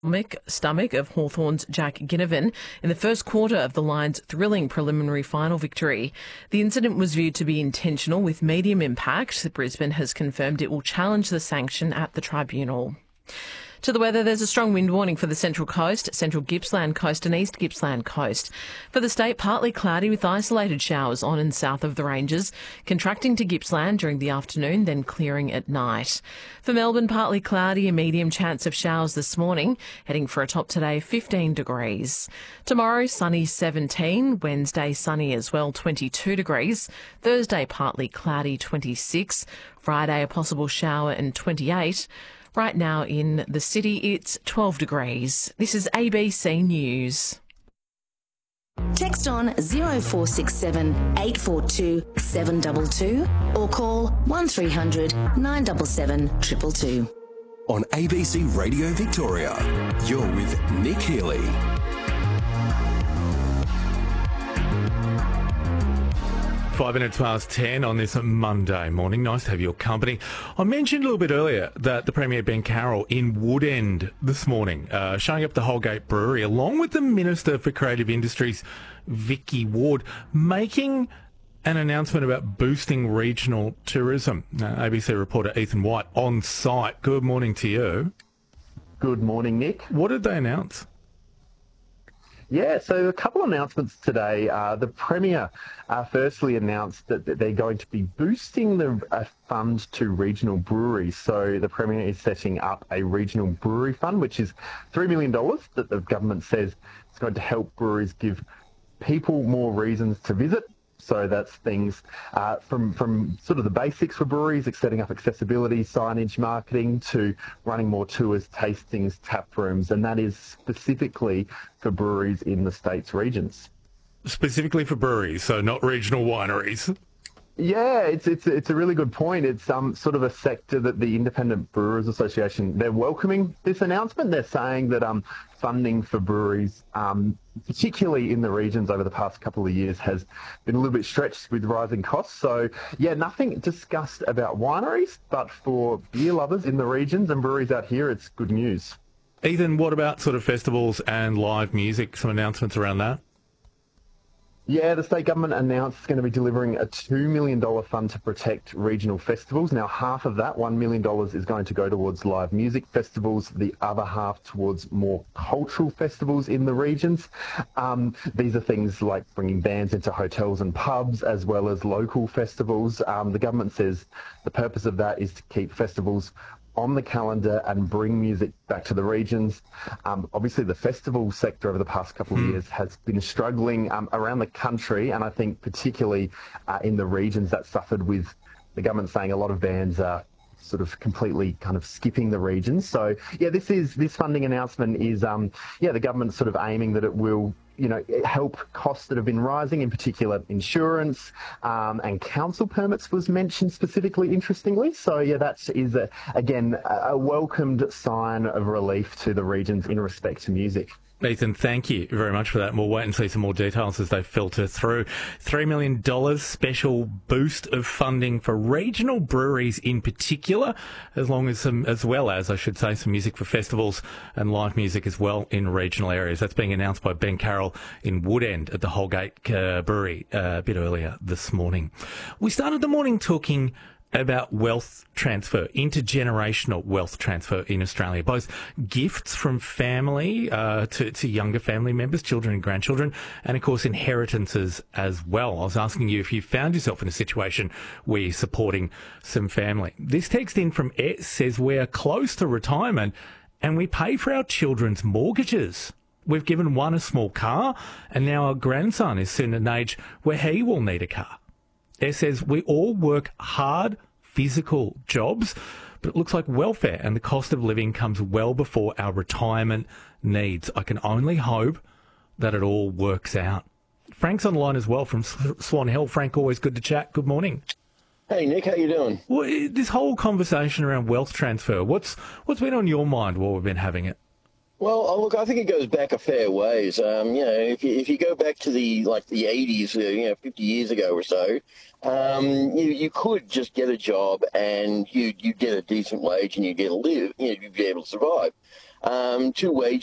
stomach of Hawthorn's Jack Ginnivan in the first quarter of the Lions' thrilling preliminary final victory. The incident was viewed to be intentional with medium impact. Brisbane has confirmed it will challenge the sanction at the tribunal. To the weather, there's a strong wind warning for the Central Coast, Central Gippsland Coast and East Gippsland Coast. For the state, partly cloudy with isolated showers on and south of the ranges, contracting to Gippsland during the afternoon, then clearing at night. For Melbourne, partly cloudy, a medium chance of showers this morning, heading for a top today of 15 degrees. Tomorrow, sunny 17, Wednesday sunny as well, 22 degrees. Thursday, partly cloudy, 26. Friday, a possible shower and 28. Right now in the city, it's 12 degrees. This is ABC News. Text on 0467 842 722 or call 1300 977 222. On ABC Radio Victoria, you're with Nick Healy. 5 minutes past 10 on this Monday morning. Nice to have your company. I mentioned a little bit earlier that the Premier Ben Carroll in Woodend this morning, showing up the Holgate Brewery, along with the Minister for Creative Industries, Vicky Ward, making an announcement about boosting regional tourism. ABC reporter Ethan White on site. Good morning to you. Good morning, Nick. What did they announce? Yeah, so a couple of announcements today. The Premier firstly announced that they're going to be boosting the fund to regional breweries. So the Premier is setting up a regional brewery fund, which is $3 million that the government says is going to help breweries give people more reasons to visit. So that's things from sort of the basics for breweries, like setting up accessibility, signage, marketing, to running more tours, tastings, tap rooms, and that is specifically for breweries in the state's regions. Specifically for breweries, so not regional wineries. Yeah, it's a really good point. It's sort of a sector that the Independent Brewers Association, they're welcoming this announcement. They're saying that funding for breweries, particularly in the regions over the past couple of years, has been a little bit stretched with rising costs. So, yeah, nothing discussed about wineries, but for beer lovers in the regions and breweries out here, it's good news. Ethan, what about sort of festivals and live music? Some announcements around that? Yeah, the state government announced it's going to be delivering a $2 million fund to protect regional festivals. Now, half of that, $1 million, is going to go towards live music festivals, the other half towards more cultural festivals in the regions. These are things like bringing bands into hotels and pubs, as well as local festivals. The government says the purpose of that is to keep festivals on the calendar and bring music back to the regions. Obviously, the festival sector over the past couple of years has been struggling around the country, and I think particularly in the regions that suffered with the government saying a lot of bands are sort of completely kind of skipping the regions. So, yeah, this funding announcement is, the government sort of aiming that it will, help costs that have been rising, in particular insurance and council permits was mentioned specifically, interestingly. So, yeah, that is, again, a welcomed sign of relief to the regions in respect to music. Ethan, thank you very much for that. We'll wait and see some more details as they filter through. $3 million special boost of funding for regional breweries in particular, as well as some music for festivals and live music as well in regional areas. That's being announced by Ben Carroll in Woodend at the Holgate Brewery a bit earlier this morning. We started the morning talking about wealth transfer, intergenerational wealth transfer in Australia, both gifts from family to younger family members, children and grandchildren, and of course inheritances as well. I was asking you if you found yourself in a situation where you're supporting some family. This text in from Ed says we're close to retirement and we pay for our children's mortgages. We've given one a small car and now our grandson is soon at an age where he will need a car. It says we all work hard, physical jobs, but it looks like welfare and the cost of living comes well before our retirement needs. I can only hope that it all works out. Frank's on the line as well from Swan Hill. Frank, always good to chat. Good morning. Hey, Nick, how you doing? Well, this whole conversation around wealth transfer, what's been on your mind while we've been having it? Well, look, I think it goes back a fair ways. If you go back to the 80s, 50 years ago or so, you could just get a job and you'd get a decent wage and you'd get to live, you'd be able to survive. to wage